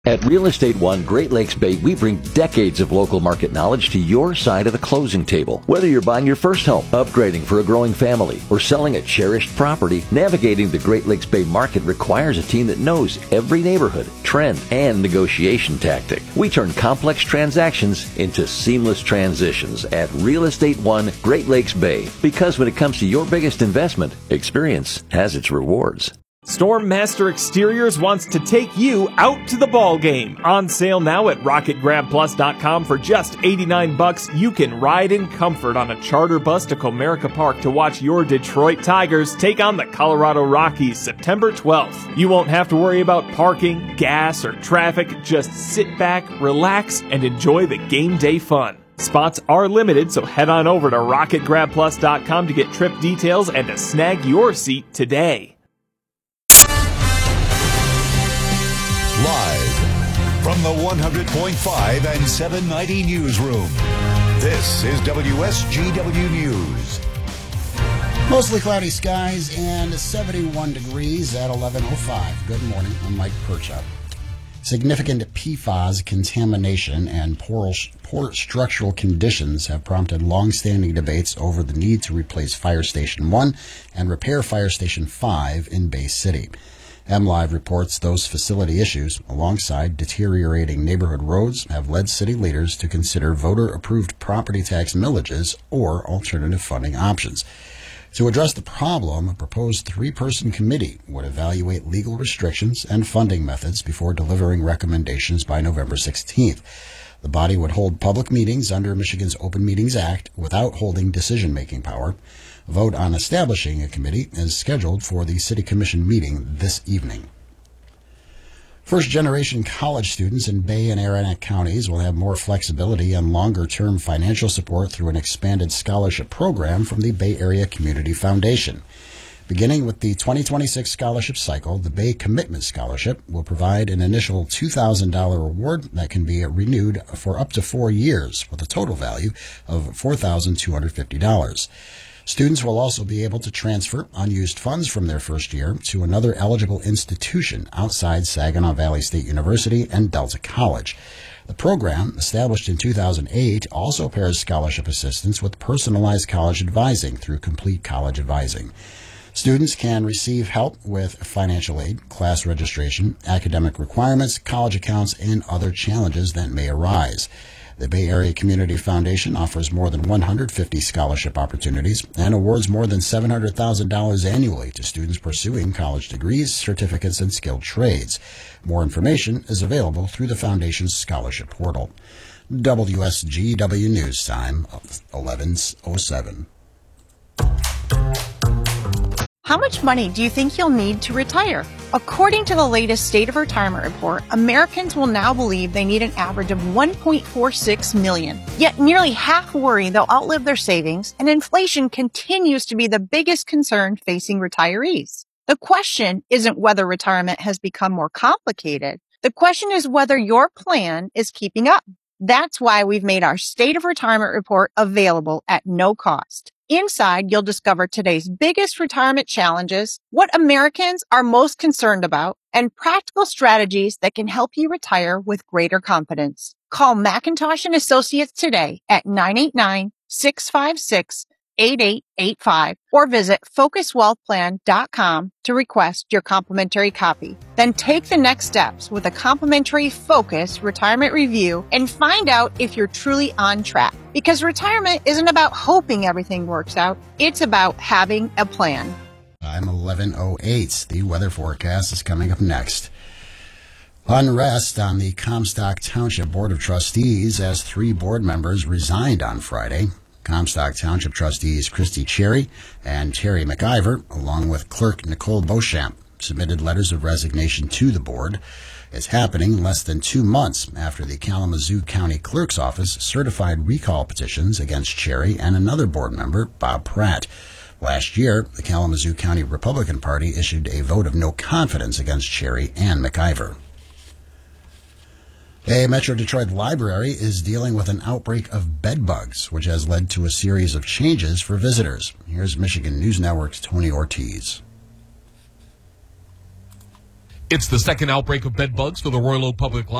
At Real Estate One Great Lakes Bay, we bring decades of local market knowledge to your side of the closing table. Whether you're buying your first home, upgrading for a growing family, or selling a cherished property, navigating the Great Lakes Bay market requires a team that knows every neighborhood, trend, and negotiation tactic. We turn complex transactions into seamless transitions at Real Estate One Great Lakes Bay, because when it comes to your biggest investment, experience has its rewards. Stormmaster Exteriors wants to take you out to the ball game. On sale now at RocketGrabPlus.com for just $89. You can ride in comfort on a charter bus to Comerica Park to watch your Detroit Tigers take on the Colorado Rockies September 12th. You won't have to worry about parking, gas, or traffic. Just sit back, relax, and enjoy the game day fun. Spots are limited, so head on over to RocketGrabPlus.com to get trip details and to snag your seat today. Live from the 100.5 and 790 newsroom, this is WSGW News. Mostly cloudy skies and 71 degrees at 11:05. Good morning, I'm Mike Percha. Significant PFAS contamination and poor structural conditions have prompted long-standing debates over the need to replace Fire Station 1 and repair Fire Station 5 in Bay City. MLive reports those facility issues, alongside deteriorating neighborhood roads, have led city leaders to consider voter-approved property tax millages or alternative funding options. To address the problem, a proposed three-person committee would evaluate legal restrictions and funding methods before delivering recommendations by November 16th. The body would hold public meetings under Michigan's Open Meetings Act without holding decision-making power. A vote on establishing a committee is scheduled for the City Commission meeting this evening. First-generation college students in Bay and Aranac counties will have more flexibility and longer-term financial support through an expanded scholarship program from the Bay Area Community Foundation. Beginning with the 2026 scholarship cycle, the Bay Commitment Scholarship will provide an initial $2,000 award that can be renewed for up to 4 years with a total value of $4,250. Students will also be able to transfer unused funds from their first year to another eligible institution outside Saginaw Valley State University and Delta College. The program, established in 2008, also pairs scholarship assistance with personalized college advising through Complete College Advising. Students can receive help with financial aid, class registration, academic requirements, college accounts, and other challenges that may arise. The Bay Area Community Foundation offers more than 150 scholarship opportunities and awards more than $700,000 annually to students pursuing college degrees, certificates, and skilled trades. More information is available through the Foundation's scholarship portal. WSGW News Time, 11:07. How much money do you think you'll need to retire? According to the latest State of Retirement report, Americans will now believe they need an average of $1.46 million. Yet nearly half worry they'll outlive their savings, and inflation continues to be the biggest concern facing retirees. The question isn't whether retirement has become more complicated. The question is whether your plan is keeping up. That's why we've made our State of Retirement report available at no cost. Inside, you'll discover today's biggest retirement challenges, what Americans are most concerned about, and practical strategies that can help you retire with greater confidence. Call McIntosh & Associates today at 989-656-8885 or visit FocusWealthPlan.com to request your complimentary copy. Then take the next steps with a complimentary Focus Retirement Review and find out if you're truly on track. Because retirement isn't about hoping everything works out. It's about having a plan. I'm 11:08. The weather forecast is coming up next. Unrest on the Comstock Township Board of Trustees as 3 board members resigned on Friday. Comstock Township Trustees Christy Cherry and Terry McIver, along with Clerk Nicole Beauchamp, submitted letters of resignation to the board. It's happening less than 2 months after the Kalamazoo County Clerk's Office certified recall petitions against Cherry and another board member, Bob Pratt. Last year, the Kalamazoo County Republican Party issued a vote of no confidence against Cherry and McIver. A Metro Detroit library is dealing with an outbreak of bed bugs, which has led to a series of changes for visitors. Here's Michigan News Network's Tony Ortiz. It's the second outbreak of bed bugs for the Royal Oak Public Library.